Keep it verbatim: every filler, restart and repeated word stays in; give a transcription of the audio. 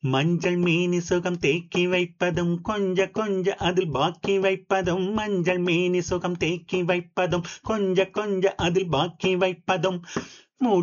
மஞ்சள் மேனி சுகம் தேக்கி வைப்பதும் கொஞ்ச கொஞ்ச அதில் பாக்கி வைப்பதும் மஞ்சள் மேனி சுகம் தேக்கி வைப்பதும் கொஞ்ச கொஞ்ச அதில் பாக்கி வைப்பதும்